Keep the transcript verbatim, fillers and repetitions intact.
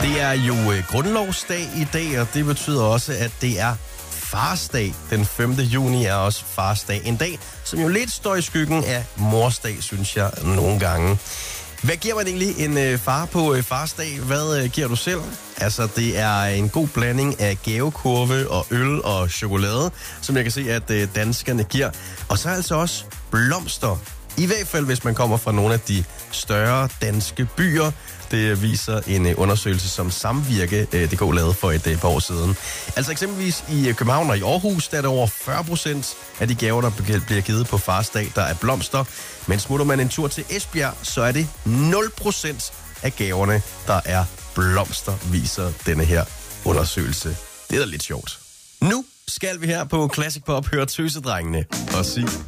Det er jo øh, grundlovsdag i dag, og det betyder også, at det er farsdag. Den femte juni er også farsdag. En dag, som jo lidt står i skyggen af morsdag, synes jeg nogle gange. Hvad giver man egentlig en øh, far på øh, farsdag? Hvad øh, giver du selv? Altså, det er en god blanding af gavekurve og øl og chokolade, som jeg kan se, at øh, danskerne giver. Og så altså også blomster. I hvert fald, hvis man kommer fra nogle af de større danske byer. Det viser en undersøgelse, som Samvirke punktum d k lavede for et par år siden. Altså eksempelvis i København og i Aarhus, der er der over fyrre procent af de gaver, der bliver givet på farsdag, der er blomster. Men smutter man en tur til Esbjerg, så er det nul procent af gaverne, der er blomster, viser denne her undersøgelse. Det er da lidt sjovt. Nu skal vi her på Classic Pop høre Tøsedrengene og sige...